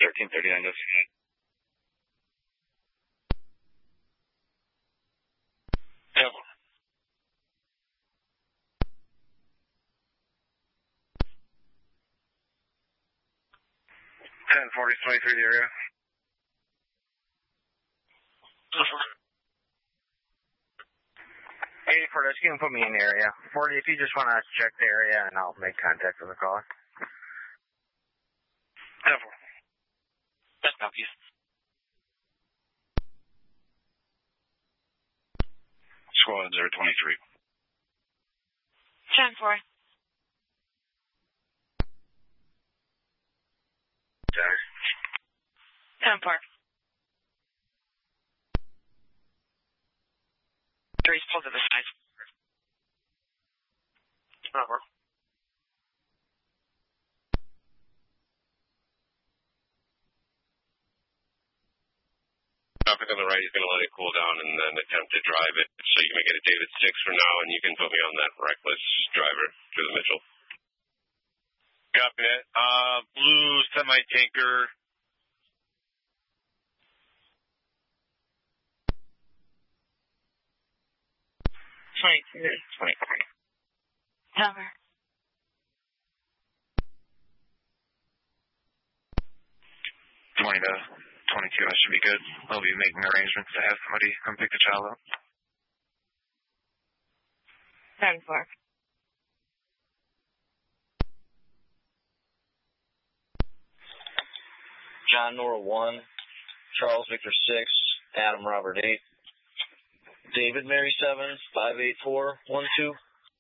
1339 goes. 1040, 23 the area. 84, just you can put me in the area. 40, if you just want to check the area, and I'll make contact with the caller. 10-4. That's copy. Squad 023. 10-4. Jack. 10-4. Trace, pull to the side. 10-4. Traffic on the right, he's going to let it cool down and then attempt to drive it. So you can make it a David 6 for now, and you can put me on that reckless driver through the Mitchell. Copy that. Blue semi-tanker. Cover. 20 to 22, that should be good. I'll be making arrangements to have somebody come pick the child up. 10-4. John Nora 1, Charles Victor 6, Adam Robert 8, David Mary 7, 58412.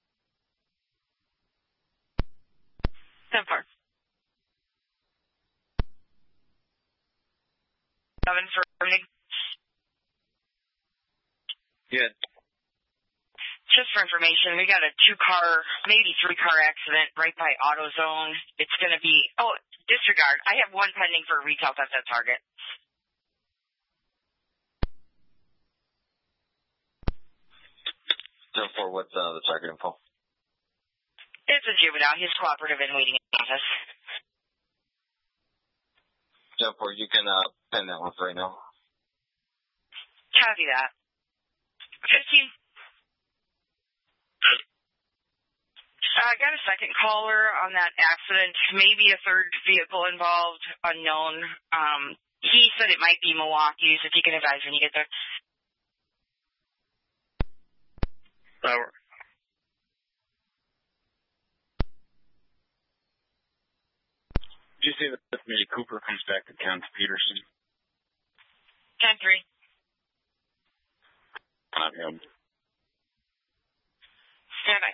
10-4. 7 for me. Good. Just for information, we got a 2-car, maybe 3-car accident right by AutoZone. It's going to be, disregard. I have one pending for a retail theft at Target. So for what's the target info? It's a juvenile. He's cooperative and waiting in the office. So for you can pen that one for right now. Copy that. 15. I got a second caller on that accident. Maybe a third vehicle involved, unknown. He said it might be Milwaukee's, if you can advise when you get there. Over. Did you say that Mini Cooper comes back to Kent Peterson? 10-3. Not him. Stand by.